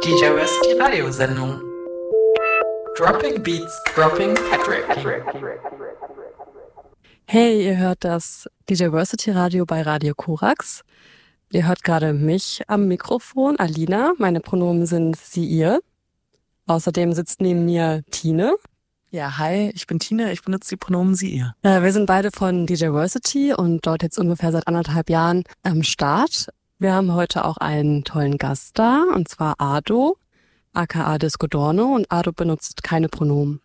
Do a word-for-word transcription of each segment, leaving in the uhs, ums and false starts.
D J West, die Radiosendung. Dropping Beats, Dropping Patrick. Hey, ihr hört das D J Versity Radio bei Radio Korax. Ihr hört gerade mich am Mikrofon, Alina. Meine Pronomen sind sie, ihr. Außerdem sitzt neben mir Tine. Ja, hi, ich bin Tine, ich benutze die Pronomen sie, ihr. Äh, wir sind beide von D J Versity und dort jetzt ungefähr seit anderthalb Jahren am Start. Wir haben heute auch einen tollen Gast da, und zwar Ado, aka Disco Dorno, und Ado benutzt keine Pronomen.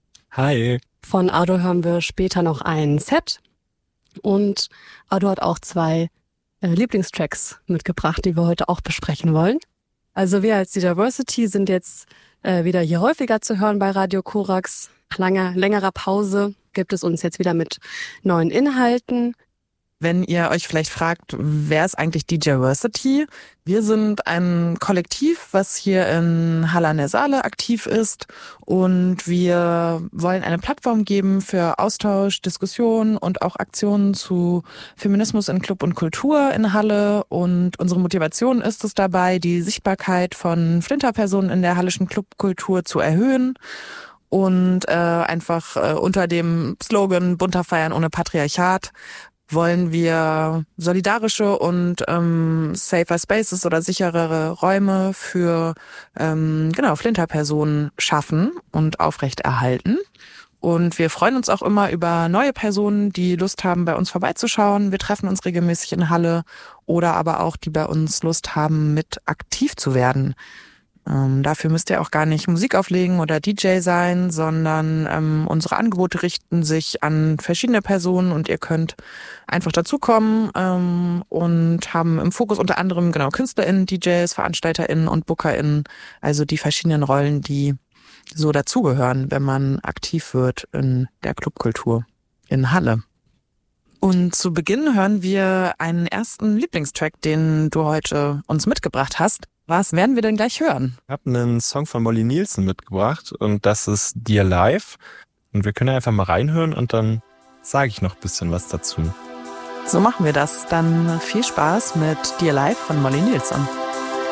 Hi. Von Ado hören wir später noch ein Set, und Ado hat auch zwei äh, Lieblingstracks mitgebracht, die wir heute auch besprechen wollen. Also wir als D J Versity sind jetzt äh, wieder hier häufiger zu hören bei Radio Korax. Nach langer, längerer Pause gibt es uns jetzt wieder mit neuen Inhalten. Wenn ihr euch vielleicht fragt, wer ist eigentlich D J Versity? Wir sind ein Kollektiv, was hier in Halle an der Saale aktiv ist, und wir wollen eine Plattform geben für Austausch, Diskussion und auch Aktionen zu Feminismus in Club und Kultur in Halle, und unsere Motivation ist es dabei, die Sichtbarkeit von Flinterpersonen in der hallischen Clubkultur zu erhöhen. Und äh, einfach äh, unter dem Slogan Bunter feiern ohne Patriarchat wollen wir solidarische und ähm, safer Spaces oder sicherere Räume für ähm, genau Flinterpersonen schaffen und aufrechterhalten. Und wir freuen uns auch immer über neue Personen, die Lust haben, bei uns vorbeizuschauen. Wir treffen uns regelmäßig in Halle, oder aber auch, die bei uns Lust haben, mit aktiv zu werden. Ähm, dafür müsst ihr auch gar nicht Musik auflegen oder D J sein, sondern ähm, unsere Angebote richten sich an verschiedene Personen, und ihr könnt einfach dazukommen ähm, und haben im Fokus unter anderem genau KünstlerInnen, D Js, VeranstalterInnen und BookerInnen, also die verschiedenen Rollen, die so dazugehören, wenn man aktiv wird in der Clubkultur in Halle. Und zu Beginn hören wir einen ersten Lieblingstrack, den du heute uns mitgebracht hast. Was werden wir denn gleich hören? Ich habe einen Song von Molly Nielsen mitgebracht, und das ist Dear Life. Und wir können einfach mal reinhören, und dann sage ich noch ein bisschen was dazu. So machen wir das. Dann viel Spaß mit Dear Life von Molly Nielsen.